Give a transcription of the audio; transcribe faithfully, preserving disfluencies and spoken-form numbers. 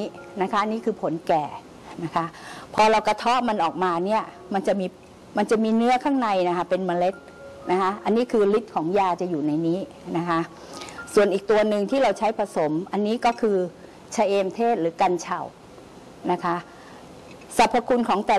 นะคะนี่คือผลแก่นะคะพอเรากระเทาะมันออกมาเนี่ยมันจะมีมันจะมีเนื้อข้างในนะคะเป็นเมล็ดนะคะอันนี้คือฤทธิ์ของยาจะอยู่ในนี้นะคะส่วนอีกตัวหนึ่งที่เราใช้ผสมอันนี้ก็คือชะเอมเทศหรือกัญเฉานะคะสรรพคุณของแต่